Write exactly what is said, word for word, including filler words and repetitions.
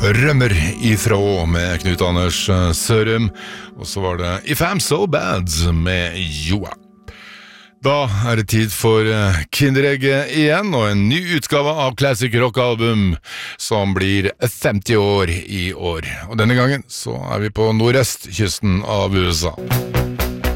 Rømmer ifra med Knut Anders Sørum, og så var det If I'm So Bad med Joa. Da er det tid for Kinderegget igjen, og en ny utgave av Classic Rock-album, som blir femti år i år. Og denne gangen så er vi på nordøstkysten av U S A.